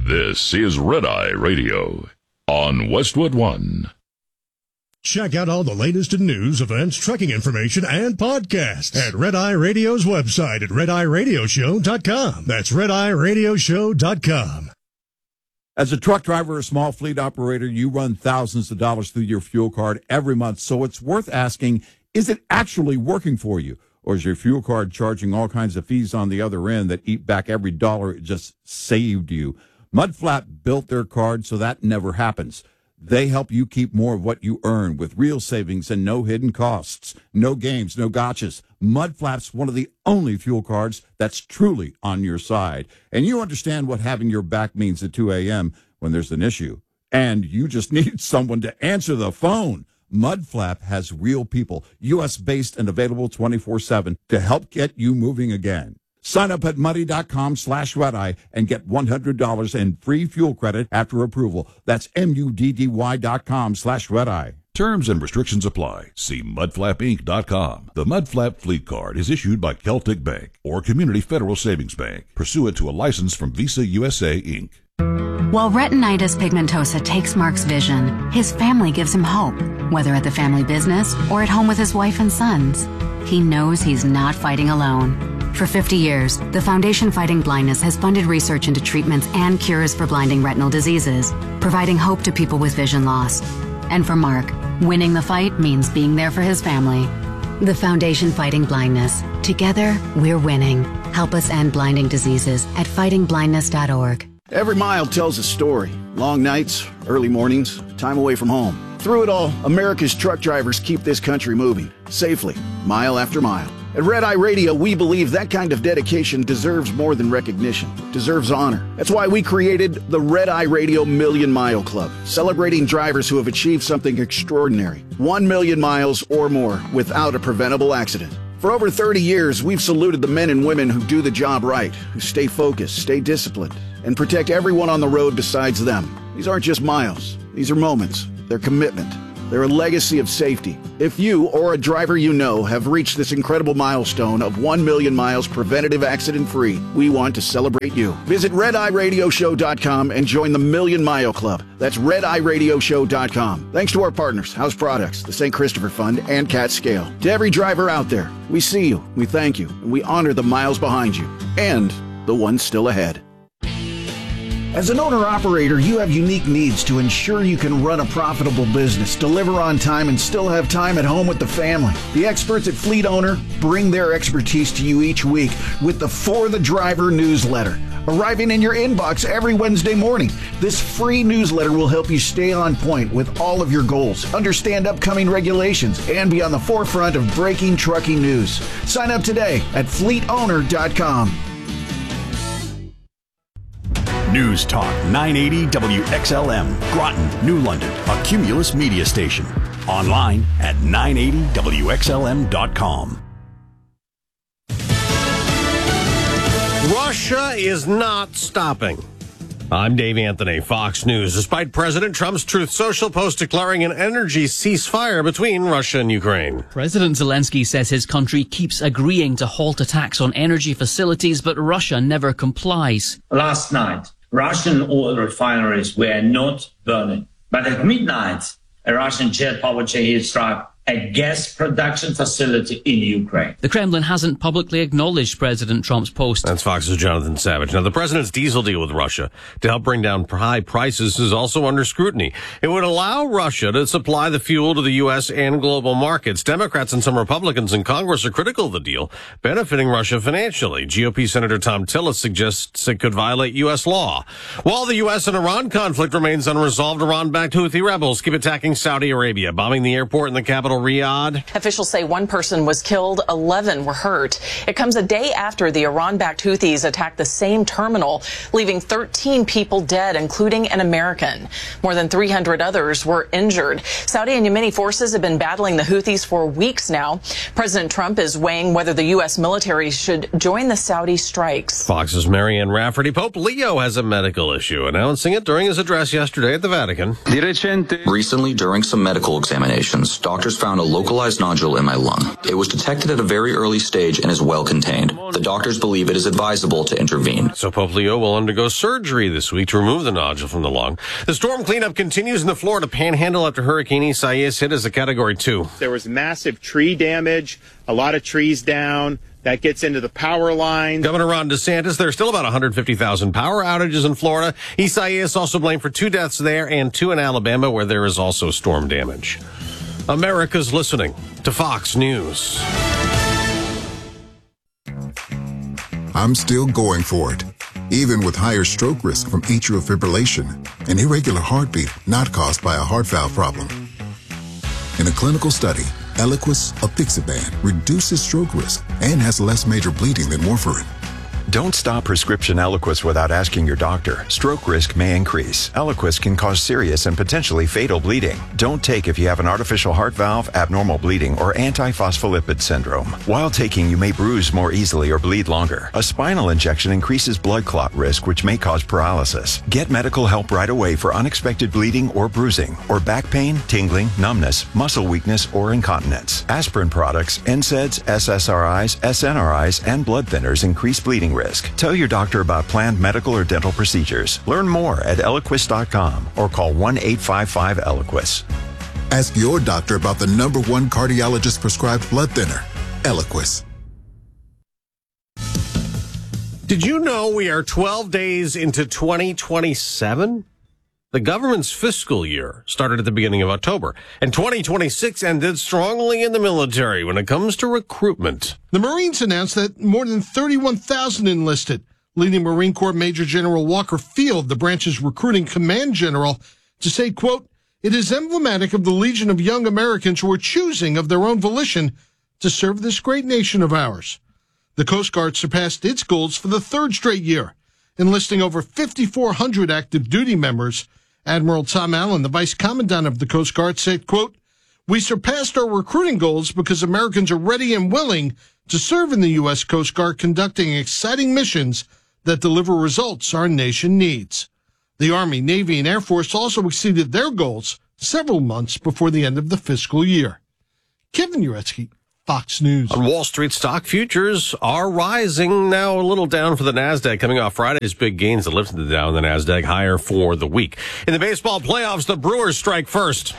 This is Red Eye Radio on Westwood One. Check out all the latest in news, events, trucking information, and podcasts at Red Eye Radio's website at RedEyeRadioshow.com. That's RedEyeRadioshow.com. As a truck driver or small fleet operator, you run thousands of dollars through your fuel card every month, so it's worth asking, is it actually working for you? Or is your fuel card charging all kinds of fees on the other end that eat back every dollar it just saved you? Mudflap built their card so that never happens. They help you keep more of what you earn with real savings and no hidden costs. No games, no gotchas. Mudflap's one of the only fuel cards that's truly on your side. And you understand what having your back means at 2 a.m. when there's an issue. And you just need someone to answer the phone. Mudflap has real people, U.S.-based and available 24/7 to help get you moving again. Sign up at muddy.com/redeye and get $100 in free fuel credit after approval. That's MUDDY.com/redeye. Terms and restrictions apply. See mudflapinc.com. The Mudflap Fleet Card is issued by Celtic Bank or Community Federal Savings Bank, pursuant to a license from Visa USA, Inc. While retinitis pigmentosa takes Mark's vision, his family gives him hope, whether at the family business or at home with his wife and sons. He knows he's not fighting alone. For 50 years, the Foundation Fighting Blindness has funded research into treatments and cures for blinding retinal diseases, providing hope to people with vision loss. And for Mark, winning the fight means being there for his family. The Foundation Fighting Blindness. Together, we're winning. Help us end blinding diseases at fightingblindness.org. Every mile tells a story. Long nights, early mornings, time away from home. Through it all, America's truck drivers keep this country moving, safely, mile after mile. At Red Eye Radio, we believe that kind of dedication deserves more than recognition, deserves honor. That's why we created the Red Eye Radio Million Mile Club, celebrating drivers who have achieved something extraordinary, 1 million miles or more without a preventable accident. For over 30 years, we've saluted the men and women who do the job right, who stay focused, stay disciplined, and protect everyone on the road besides them. These aren't just miles. These are moments. They're commitment. They're a legacy of safety. If you or a driver you know have reached this incredible milestone of 1 million miles preventative accident-free, we want to celebrate you. Visit RedEyeRadioshow.com and join the Million Mile Club. That's RedEyeRadioshow.com. Thanks to our partners, House Products, the St. Christopher Fund, and Cat Scale. To every driver out there, we see you, we thank you, and we honor the miles behind you, and the ones still ahead. As an owner-operator, you have unique needs to ensure you can run a profitable business, deliver on time, and still have time at home with the family. The experts at Fleet Owner bring their expertise to you each week with the For the Driver newsletter, arriving in your inbox every Wednesday morning. This free newsletter will help you stay on point with all of your goals, understand upcoming regulations, and be on the forefront of breaking trucking news. Sign up today at fleetowner.com. News Talk 980 WXLM, Groton, New London, a Cumulus media station. Online at 980WXLM.com. Russia is not stopping. I'm Dave Anthony, Fox News. Despite President Trump's Truth Social post declaring an energy ceasefire between Russia and Ukraine. President Zelensky says his country keeps agreeing to halt attacks on energy facilities, but Russia never complies. Last night, Russian oil refineries were not burning. But at midnight, a Russian jet powered Shahed struck a gas production facility in Ukraine. The Kremlin hasn't publicly acknowledged President Trump's post. That's Fox's Jonathan Savage. Now, the president's diesel deal with Russia to help bring down high prices is also under scrutiny. It would allow Russia to supply the fuel to the U.S. and global markets. Democrats and some Republicans in Congress are critical of the deal, benefiting Russia financially. GOP Senator Tom Tillis suggests it could violate U.S. law. While the U.S. and Iran conflict remains unresolved, Iran-backed Houthi rebels keep attacking Saudi Arabia, bombing the airport in the capital, Riyadh. Officials say one person was killed, 11 were hurt. It comes a day after the Iran-backed Houthis attacked the same terminal, leaving 13 people dead, including an American. More than 300 others were injured. Saudi and Yemeni forces have been battling the Houthis for weeks now. President Trump is weighing whether the U.S. military should join the Saudi strikes. Fox's Marianne Rafferty. Pope Leo has a medical issue, announcing it during his address yesterday at the Vatican. Recently, during some medical examinations, doctors found a localized nodule in my lung. It was detected at a very early stage and is well contained. The doctors believe it is advisable to intervene. So Pope Leo will undergo surgery this week to remove the nodule from the lung. The storm cleanup continues in the Florida Panhandle after Hurricane Isaias hit as a Category 2. There was massive tree damage, a lot of trees down. That gets into the power lines. Governor Ron DeSantis, there are still about 150,000 power outages in Florida. Isaias also blamed for 2 deaths there and 2 in Alabama, where there is also storm damage. America's listening to Fox News. I'm still going for it, even with higher stroke risk from atrial fibrillation, an irregular heartbeat not caused by a heart valve problem. In a clinical study, Eliquis apixaban reduces stroke risk and has less major bleeding than warfarin. Don't stop prescription Eliquis without asking your doctor. Stroke risk may increase. Eliquis can cause serious and potentially fatal bleeding. Don't take if you have an artificial heart valve, abnormal bleeding, or antiphospholipid syndrome. While taking, you may bruise more easily or bleed longer. A spinal injection increases blood clot risk, which may cause paralysis. Get medical help right away for unexpected bleeding or bruising, or back pain, tingling, numbness, muscle weakness, or incontinence. Aspirin products, NSAIDs, SSRIs, SNRIs, and blood thinners increase bleeding risk. Tell your doctor about planned medical or dental procedures. Learn more at Eliquis.com or call 1-855-ELIQUIS. Ask your doctor about the #1 cardiologist prescribed blood thinner, Eliquis. Did you know we are 12 days into 2027? The government's fiscal year started at the beginning of October, and 2026 ended strongly in the military when it comes to recruitment. The Marines announced that more than 31,000 enlisted, leading Marine Corps Major General Walker Field, the branch's recruiting command general, to say, quote, "It is emblematic of the legion of young Americans who are choosing of their own volition to serve this great nation of ours." The Coast Guard surpassed its goals for the 3rd straight year, enlisting over 5,400 active duty members. Admiral Tom Allen, the Vice Commandant of the Coast Guard, said, quote, "We surpassed our recruiting goals because Americans are ready and willing to serve in the U.S. Coast Guard, conducting exciting missions that deliver results our nation needs." The Army, Navy, and Air Force also exceeded their goals several months before the end of the fiscal year. Kevin Uretsky, Fox News. On Wall Street, stock futures are rising, now a little down for the NASDAQ coming off Friday's big gains that lifted the Dow and the NASDAQ higher for the week. In the baseball playoffs, the Brewers strike first.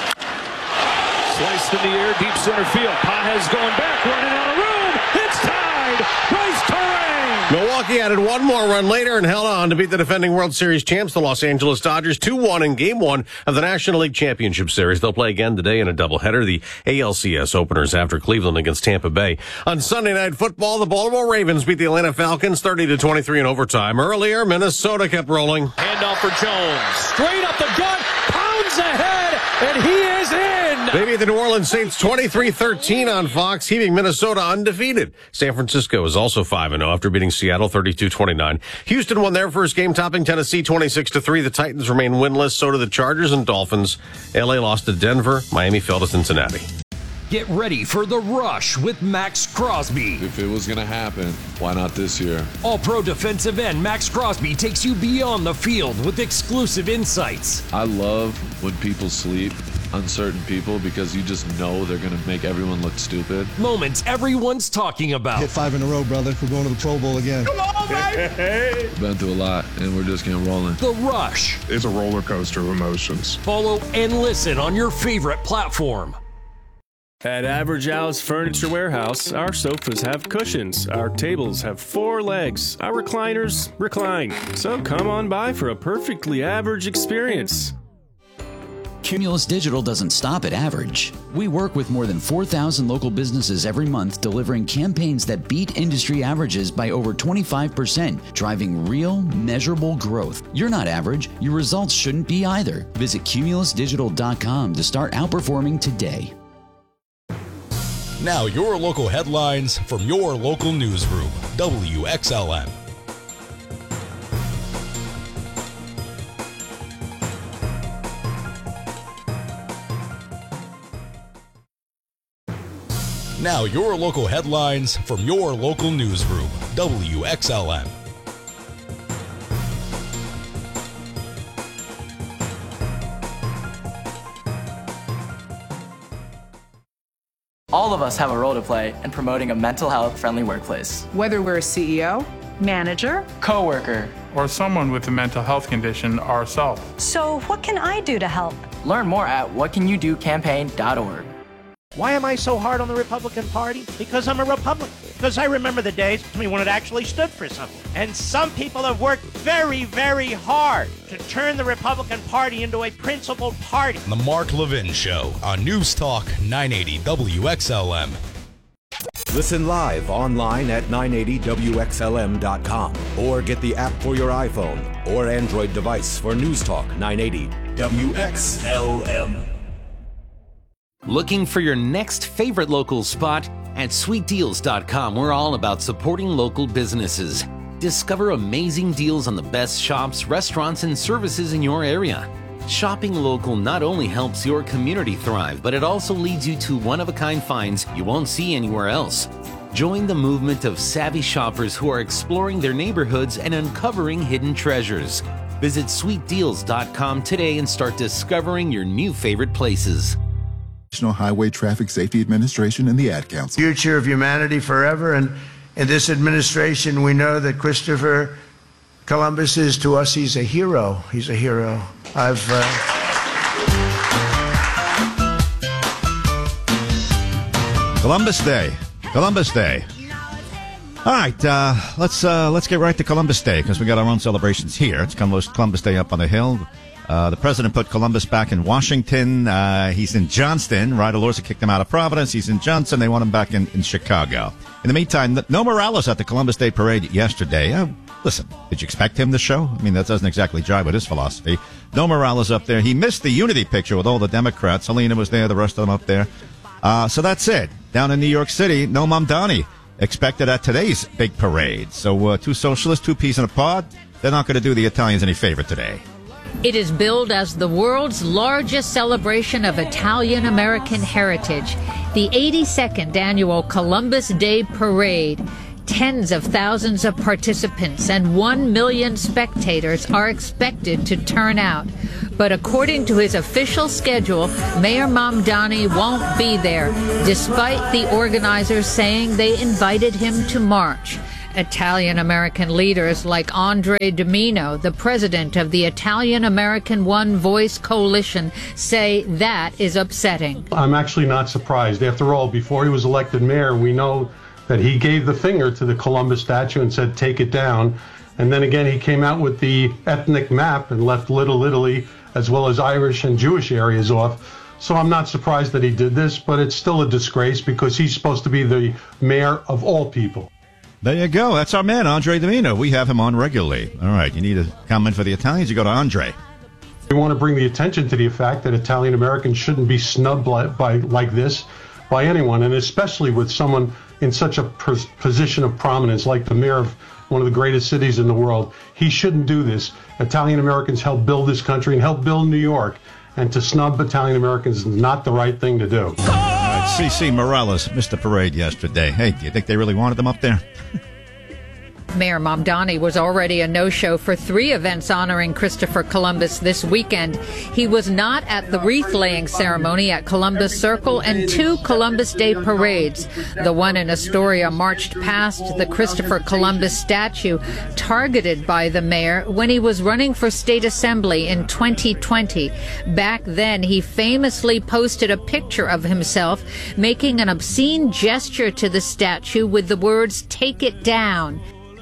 Sliced in the air, deep center field. Pages going back, running out of room. It's tied. Bryce Terang. Milwaukee added one more run later and held on to beat the defending World Series champs, the Los Angeles Dodgers, 2-1 in Game 1 of the National League Championship Series. They'll play again today in a doubleheader, the ALCS openers after Cleveland against Tampa Bay. On Sunday Night Football, the Baltimore Ravens beat the Atlanta Falcons 30-23 in overtime. Earlier, Minnesota kept rolling. Handoff for Jones. Straight up the gut. Pounds ahead, and he is in. They beat the New Orleans Saints 23-13 on Fox, keeping Minnesota undefeated. San Francisco is also 5-0 after beating Seattle 32-29. Houston won their first game, topping Tennessee 26-3. The Titans remain winless. So do the Chargers and Dolphins. LA lost to Denver. Miami fell to Cincinnati. Get ready for The Rush with Max Crosby. If it was going to happen, why not this year? All-Pro defensive end Max Crosby takes you beyond the field with exclusive insights. I love when people sleep on certain people because you just know they're going to make everyone look stupid. Moments everyone's talking about. Hit 5 in a row, brother. We're going to the Pro Bowl again. Come on, baby! Been through a lot, and we're just getting rolling. The Rush. It's a roller coaster of emotions. Follow and listen on your favorite platform. At Average Alice Furniture Warehouse, our sofas have cushions, our tables have 4 legs, our recliners recline. So come on by for a perfectly average experience. Cumulus Digital doesn't stop at average. We work with more than 4,000 local businesses every month, delivering campaigns that beat industry averages by over 25%, driving real, measurable growth. You're not average. Your results shouldn't be either. Visit cumulusdigital.com to start outperforming today. Now your local headlines from your local newsroom, WXLN. Now your local headlines from your local newsroom, WXLN. All of us have a role to play in promoting a mental health-friendly workplace. Whether we're a CEO, manager, coworker, or someone with a mental health condition ourselves. So what can I do to help? Learn more at whatcanyoudocampaign.org. Why am I so hard on the Republican Party? Because I'm a Republican. Because I remember the days when it actually stood for something. And some people have worked very, very hard to turn the Republican Party into a principled party. The Mark Levin Show on News Talk 980 WXLM. Listen live online at 980WXLM.com or get the app for your iPhone or Android device for News Talk 980 WXLM. Looking for your next favorite local spot? At sweetdeals.com, we're all about supporting local businesses. Discover amazing deals on the best shops, restaurants, and services in your area. Shopping local not only helps your community thrive, but it also leads you to one-of-a-kind finds you won't see anywhere else. Join the movement of savvy shoppers who are exploring their neighborhoods and uncovering hidden treasures. Visit sweetdeals.com today and start discovering your new favorite places. National Highway Traffic Safety Administration and the Ad Council. Future of humanity forever, and in this administration we know that Christopher Columbus is, to us, he's a hero. He's a hero. Columbus Day. Columbus Day. All right, let's get right to Columbus Day because we got our own celebrations here. It's Columbus Day up on the hill. The president put Columbus back in Washington. He's in Johnston. Ryder Lorza kicked him out of Providence. He's in Johnston. They want him back in Chicago. In the meantime, no Morales at the Columbus Day Parade yesterday. Listen, did you expect him to show? I mean, that doesn't exactly jive with his philosophy. No Morales up there. He missed the unity picture with all the Democrats. Helena was there, the rest of them up there. So that's it. Down in New York City, no Mamdani expected at today's big parade. So two socialists, two peas in a pod. They're not going to do the Italians any favor today. It is billed as the world's largest celebration of Italian-American heritage, the 82nd annual Columbus Day Parade. Tens of thousands of participants and 1 million spectators are expected to turn out. But according to his official schedule, Mayor Mamdani won't be there, despite the organizers saying they invited him to march. Italian-American leaders like Andre Domino, the president of the Italian-American One Voice Coalition, say that is upsetting. I'm actually not surprised. After all, before he was elected mayor, we know that he gave the finger to the Columbus statue and said, take it down. And then again, he came out with the ethnic map and left Little Italy, as well as Irish and Jewish areas off. So I'm not surprised that he did this, but it's still a disgrace because he's supposed to be the mayor of all people. There you go. That's our man, Andre Domino. We have him on regularly. All right, you need a comment for the Italians, you go to Andre. We want to bring the attention to the fact that Italian Americans shouldn't be snubbed like this by anyone, and especially with someone in such a position of prominence like the mayor of one of the greatest cities in the world. He shouldn't do this. Italian Americans helped build this country and helped build New York, and to snub Italian Americans is not the right thing to do. All right, C.C. Morales missed the parade yesterday. Hey, do you think they really wanted them up there? Mayor Mamdani was already a no-show for 3 events honoring Christopher Columbus this weekend. He was not at the wreath-laying ceremony at Columbus Circle and 2 Columbus Day parades. The one in Astoria marched past the Christopher Columbus statue, targeted by the mayor when he was running for state assembly in 2020. Back then, he famously posted a picture of himself making an obscene gesture to the statue with the words, "Take it down."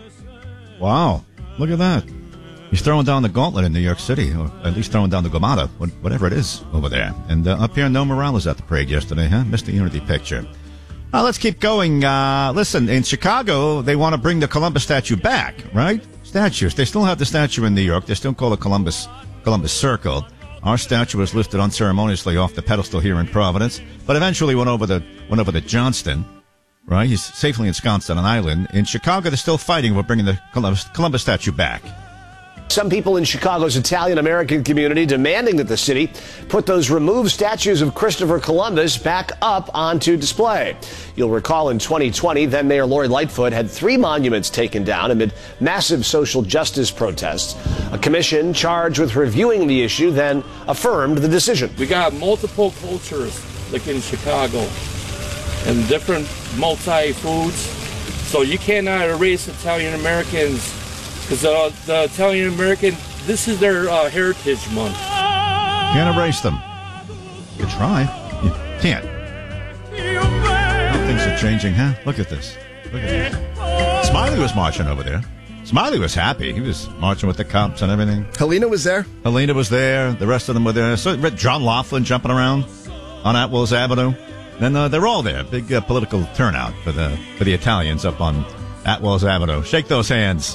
Wow, look at that. He's throwing down the gauntlet in New York City, or at least throwing down the gomata, whatever it is over there. And up here, no Morales at the parade yesterday, huh? Missed the unity picture. Let's keep going. Listen, in Chicago, they want to bring the Columbus statue back, right? Statues. They still have the statue in New York. They still call it Columbus Circle. Our statue was lifted unceremoniously off the pedestal here in Providence, but eventually went over to Johnston. Right, he's safely ensconced on an island. In Chicago, they're still fighting for bringing the Columbus statue back. Some people in Chicago's Italian-American community demanding that the city put those removed statues of Christopher Columbus back up onto display. You'll recall in 2020, then Mayor Lori Lightfoot had 3 monuments taken down amid massive social justice protests. A commission charged with reviewing the issue then affirmed the decision. We got multiple cultures like in Chicago. and different multi-foods. So you cannot erase Italian Americans, because the Italian American, this is their Heritage Month. Can't erase them. You try. You can't. How things are changing, huh? Look at this. Look at this. Smiley was marching over there. Smiley was happy. He was marching with the cops and everything. Helena was there. Helena was there. The rest of them were there. So John Laughlin jumping around on Atwells Avenue. And they're all there. Big political turnout for the Italians up on Atwells Avenue. Shake those hands.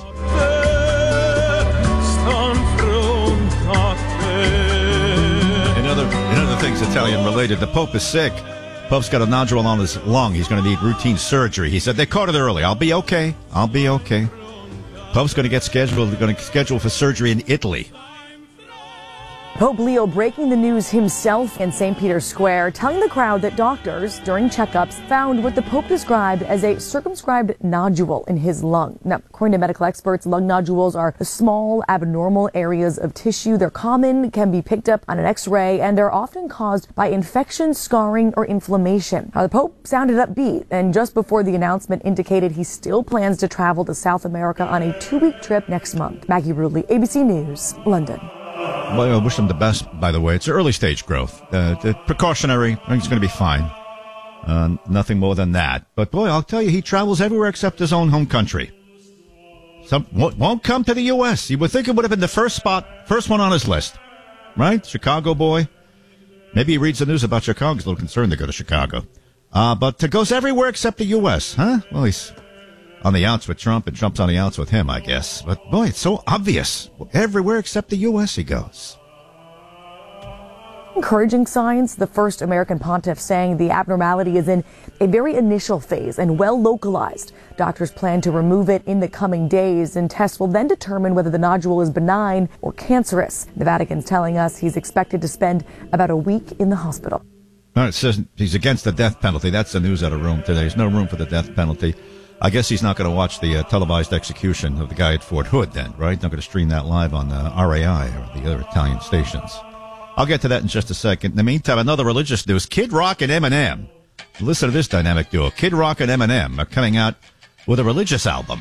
In other things Italian related, the Pope is sick. Pope's got a nodule on his lung. He's going to need routine surgery. He said they caught it early. I'll be okay. Pope's going to get scheduled for surgery in Italy. Pope Leo breaking the news himself in St. Peter's Square, telling the crowd that doctors, during checkups, found what the Pope described as a circumscribed nodule in his lung. Now, according to medical experts, lung nodules are small, abnormal areas of tissue. They're common, can be picked up on an X-ray, and are often caused by infection, scarring, or inflammation. Now, the Pope sounded upbeat, and just before the announcement indicated he still plans to travel to South America on a 2-week trip next month. Maggie Rudley, ABC News, London. Well, I wish him the best, by the way. It's early stage growth. Precautionary. I think it's going to be fine. Nothing more than that. But, boy, I'll tell you, he travels everywhere except his own home country. Won't come to the U.S. You would think it would have been the first one on his list. Right? Chicago boy. Maybe he reads the news about Chicago. He's a little concerned to go to Chicago. But goes everywhere except the U.S., huh? Well, he's on the outs with Trump, and Trump's on the outs with him, I guess. But, boy, it's so obvious. Everywhere except the U.S. he goes. Encouraging signs. The first American pontiff saying the abnormality is in a very initial phase and well localized. Doctors plan to remove it in the coming days, and tests will then determine whether the nodule is benign or cancerous. The Vatican's telling us he's expected to spend about a week in the hospital. All right, it says he's against the death penalty. That's the news out of Rome today. There's no room for the death penalty. I guess he's not going to watch the televised execution of the guy at Fort Hood then, right? Not going to stream that live on RAI or the other Italian stations. I'll get to that in just a second. In the meantime, another religious news. Kid Rock and Eminem. Listen to this dynamic duo. Kid Rock and Eminem are coming out with a religious album.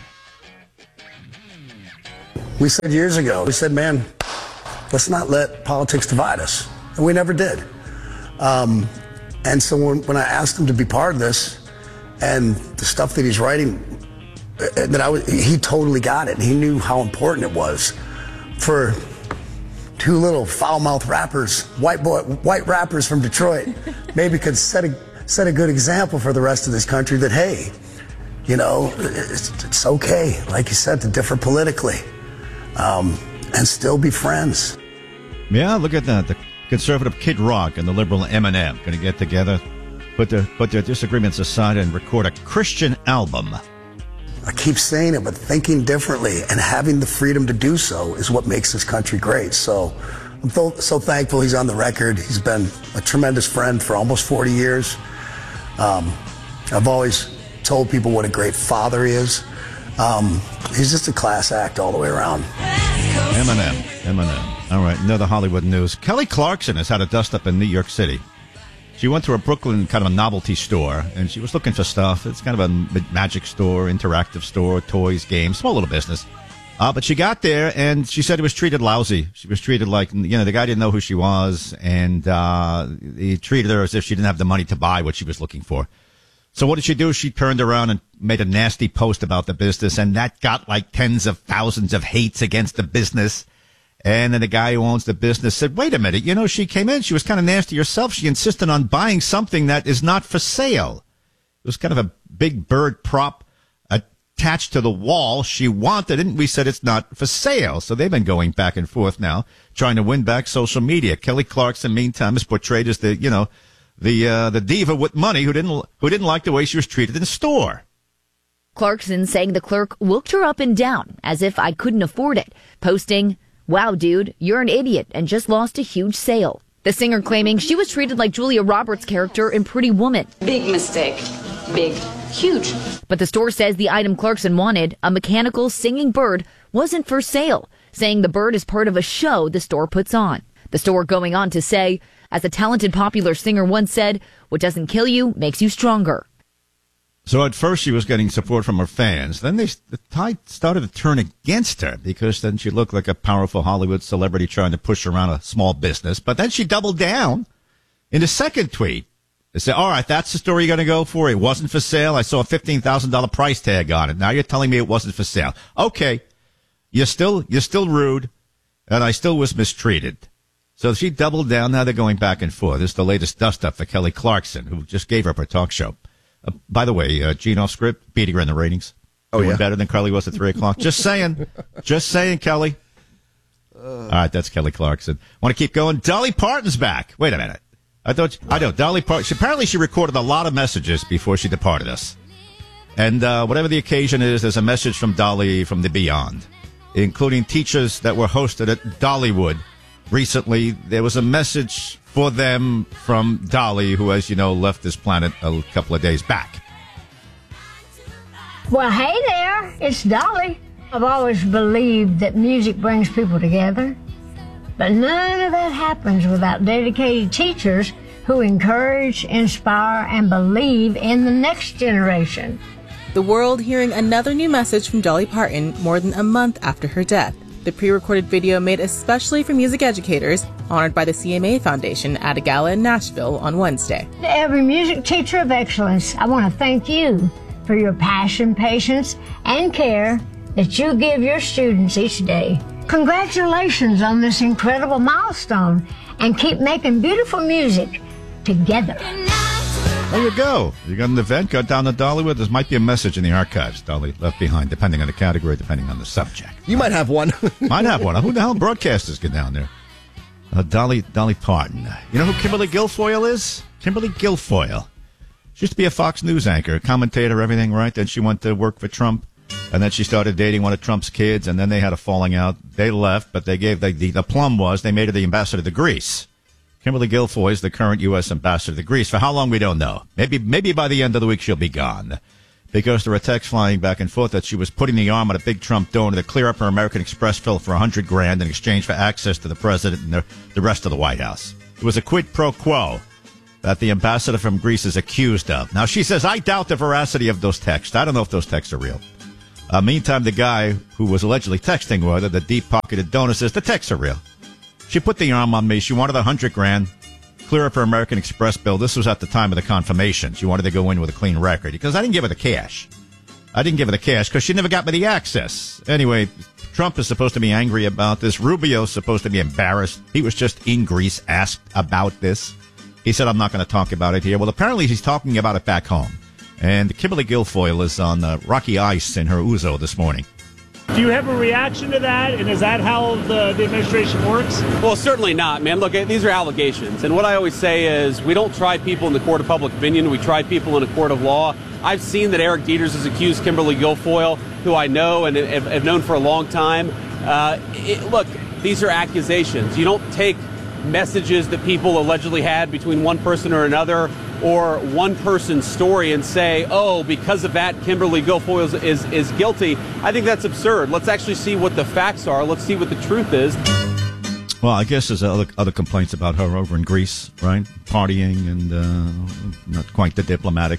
We said years ago, man, let's not let politics divide us. And we never did. And so when I asked him to be part of this, and the stuff that he's writing, he totally got it. He knew how important it was for two little foul-mouthed rappers, white rappers from Detroit. Maybe could set a good example for the rest of this country that, hey, you know, it's okay, like you said, to differ politically, and still be friends. Yeah, look at that. The conservative Kid Rock and the liberal Eminem going to get together. Put their disagreements aside and record a Christian album. I keep saying it, but thinking differently and having the freedom to do so is what makes this country great. So I'm so thankful he's on the record. He's been a tremendous friend for almost 40 years. I've always told people what a great father he is. He's just a class act all the way around. Eminem. All right, another Hollywood news. Kelly Clarkson has had a dust-up in New York City. She went to a Brooklyn kind of a novelty store, and she was looking for stuff. It's kind of a magic store, interactive store, toys, games, small little business. But she got there, and she said it was treated lousy. She was treated like, you know, the guy didn't know who she was, and he treated her as if she didn't have the money to buy what she was looking for. So what did she do? She turned around and made a nasty post about the business, and that got like tens of thousands of hates against the business. And then the guy who owns the business said, wait a minute, you know, she came in, she was kind of nasty herself. She insisted on buying something that is not for sale. It was kind of a big bird prop attached to the wall. She wanted it, and we said it's not for sale. So they've been going back and forth now, trying to win back social media. Kelly Clarkson, meantime, is portrayed as the, you know, the diva with money who didn't like the way she was treated in the store. Clarkson saying the clerk looked her up and down as if I couldn't afford it, posting, "Wow, dude, you're an idiot and just lost a huge sale." The singer claiming she was treated like Julia Roberts' character in Pretty Woman. Big mistake. Big. Huge. But the store says the item Clarkson wanted, a mechanical singing bird, wasn't for sale, saying the bird is part of a show the store puts on. The store going on to say, as a talented popular singer once said, what doesn't kill you makes you stronger. So at first she was getting support from her fans. Then the tide started to turn against her because then she looked like a powerful Hollywood celebrity trying to push around a small business. But then she doubled down in the second tweet. They said, all right, that's the story you're going to go for. It wasn't for sale. I saw a $15,000 price tag on it. Now you're telling me it wasn't for sale. Okay. You're still rude, and I still was mistreated. So she doubled down. Now they're going back and forth. This is the latest dust-up for Kelly Clarkson, who just gave up her talk show. By the way, Gene off script, beating her in the ratings. Doing better than Carly was at 3 o'clock. Just saying. Just saying, Kelly. All right, that's Kelly Clarkson. Want to keep going? Dolly Parton's back. Wait a minute. I know. Dolly Parton, apparently she recorded a lot of messages before she departed us. And whatever the occasion is, there's a message from Dolly from the beyond, including teachers that were hosted at Dollywood. Recently, there was a message for them from Dolly, who, as you know, left this planet a couple of days back. Well, hey there, it's Dolly. I've always believed that music brings people together, but none of that happens without dedicated teachers who encourage, inspire, and believe in the next generation. The world hearing another new message from Dolly Parton more than a month after her death. The pre-recorded video made especially for music educators, honored by the CMA Foundation at a gala in Nashville on Wednesday. To every music teacher of excellence, I want to thank you for your passion, patience, and care that you give your students each day. Congratulations on this incredible milestone, and keep making beautiful music together. There you go. You got an event, go down to Dollywood. There might be a message in the archives Dolly left behind, depending on the category, depending on the subject. You might have one. Might have one. Who the hell broadcasters get down there? Dolly Parton. You know who Kimberly Guilfoyle is? Kimberly Guilfoyle. She used to be a Fox News anchor, commentator, everything, right? Then she went to work for Trump, and then she started dating one of Trump's kids, and then they had a falling out. They left, but they gave the plum was they made her the ambassador to Greece. Kimberly Guilfoyle is the current U.S. ambassador to Greece. For how long, we don't know. Maybe by the end of the week she'll be gone. Because there were texts flying back and forth that she was putting the arm on a big Trump donor to clear up her American Express bill for $100,000 in exchange for access to the president and the rest of the White House. It was a quid pro quo that the ambassador from Greece is accused of. Now, she says, I doubt the veracity of those texts. I don't know if those texts are real. Meantime, the guy who was allegedly texting with her, the deep-pocketed donor, says the texts are real. She put the arm on me. She wanted $100,000, clear up her American Express bill. This was at the time of the confirmation. She wanted to go in with a clean record because I didn't give her the cash. I didn't give her the cash because she never got me the access. Anyway, Trump is supposed to be angry about this. Rubio's supposed to be embarrassed. He was just in Greece, asked about this. He said, I'm not going to talk about it here. Well, apparently he's talking about it back home. And Kimberly Guilfoyle is on rocky ice in her ouzo this morning. Do you have a reaction to that, and is that how the administration works? Well, certainly not, man. Look, these are allegations, and what I always say is we don't try people in the court of public opinion. We try people in a court of law. I've seen that Eric Dieters has accused Kimberly Guilfoyle, who I know and have known for a long time. Look, these are accusations. You don't take messages that people allegedly had between one person or another or one person's story and say, oh, because of that, Kimberly Guilfoyle is guilty. I think that's absurd. Let's actually see what the facts are. Let's see what the truth is. Well, I guess there's other complaints about her over in Greece, right? Partying and not quite the diplomatic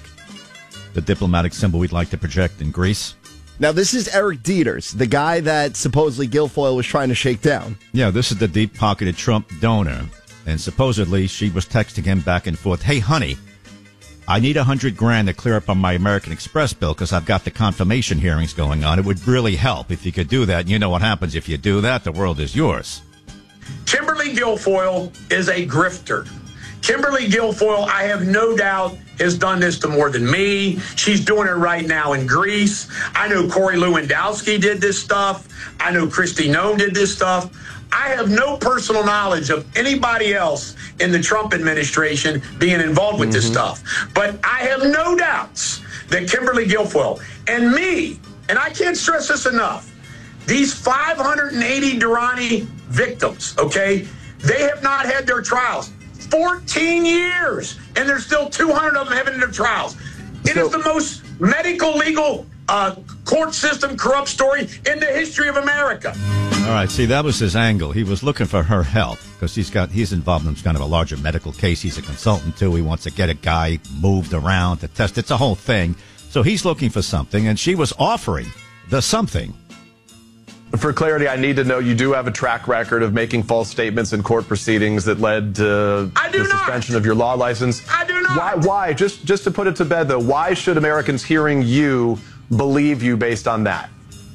symbol we'd like to project in Greece. Now, this is Eric Dieters, the guy that supposedly Guilfoyle was trying to shake down. Yeah, this is the deep-pocketed Trump donor. And supposedly she was texting him back and forth, hey, honey, I need $100,000 to clear up on my American Express bill because I've got the confirmation hearings going on. It would really help if you could do that. And you know what happens if you do that? The world is yours. Kimberly Guilfoyle is a grifter. Kimberly Guilfoyle, I have no doubt, has done this to more than me. She's doing it right now in Greece. I know Corey Lewandowski did this stuff. I know Kristi Noem did this stuff. I have no personal knowledge of anybody else in the Trump administration being involved with this stuff. But I have no doubts that Kimberly Guilfoyle and me, and I can't stress this enough, these 580 Durrani victims, okay, they have not had their trials. 14 years, and there's still 200 of them having their trials. It is the most medical, legal, court system corrupt story in the history of America. All right, see, that was his angle. He was looking for her help because he's involved in kind of a larger medical case. He's a consultant, too. He wants to get a guy moved around to test. It's a whole thing. So he's looking for something, and she was offering the something. For clarity, I need to know you do have a track record of making false statements in court proceedings that led to the suspension of your law license. I do not. Why? Just to put it to bed, though, why should Americans hearing you believe you based on that?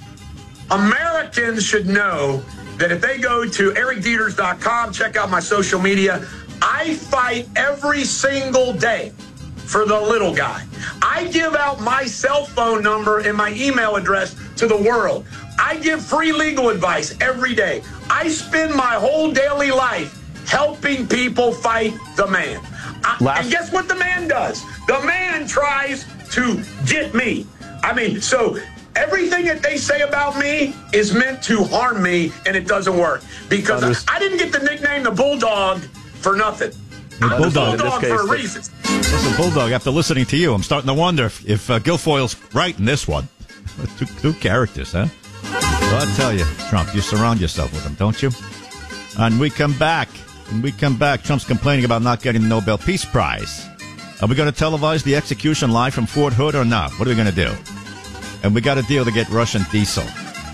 Americans should know that if they go to ericdieters.com, check out my social media, I fight every single day for the little guy. I give out my cell phone number and my email address to the world. I give free legal advice every day. I spend my whole daily life helping people fight the man. And guess what the man does? The man tries to get me. I mean, so everything that they say about me is meant to harm me, and it doesn't work. Because I didn't get the nickname the Bulldog for nothing. I'm the Bulldog for a reason. Listen, Bulldog, after listening to you, I'm starting to wonder if Guilfoyle's right in this one. Two characters, huh? So I tell you, Trump, you surround yourself with them, don't you? And we come back. Trump's complaining about not getting the Nobel Peace Prize. Are we going to televise the execution live from Fort Hood or not? What are we going to do? And we got a deal to get Russian diesel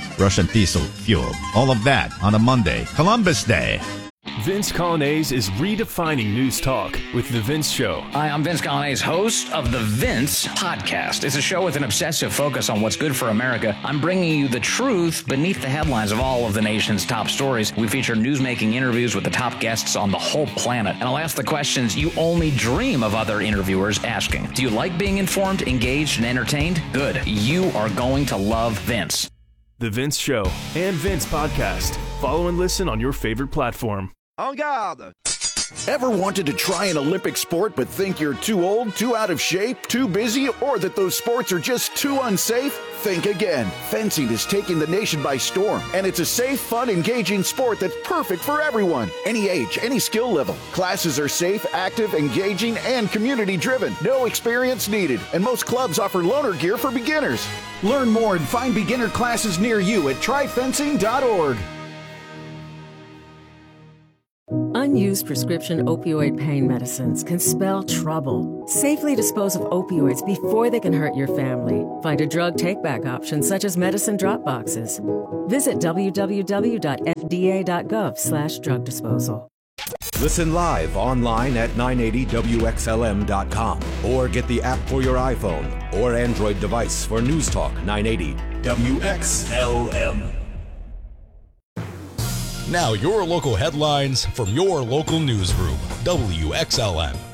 fuel. All of that on a Monday, Columbus Day. Vince Colonnese is redefining news talk with The Vince Show. Hi, I'm Vince Colonnese, host of The Vince Podcast. It's a show with an obsessive focus on what's good for America. I'm bringing you the truth beneath the headlines of all of the nation's top stories. We feature newsmaking interviews with the top guests on the whole planet. And I'll ask the questions you only dream of other interviewers asking. Do you like being informed, engaged, and entertained? Good. You are going to love Vince. The Vince Show and Vince Podcast. Follow and listen on your favorite platform. En garde! Ever wanted to try an Olympic sport but think you're too old, too out of shape, too busy, or that those sports are just too unsafe? Think again. Fencing is taking the nation by storm, and it's a safe, fun, engaging sport that's perfect for everyone. Any age, any skill level. Classes are safe, active, engaging, and community-driven. No experience needed, and most clubs offer loaner gear for beginners. Learn more and find beginner classes near you at tryfencing.org. Unused prescription opioid pain medicines can spell trouble. Safely dispose of opioids before they can hurt your family. Find a drug take-back option such as medicine drop boxes. Visit www.fda.gov/drug disposal. Listen live online at 980WXLM.com or get the app for your iPhone or Android device for News Talk 980 WXLM. Now your local headlines from your local newsroom, WXLM.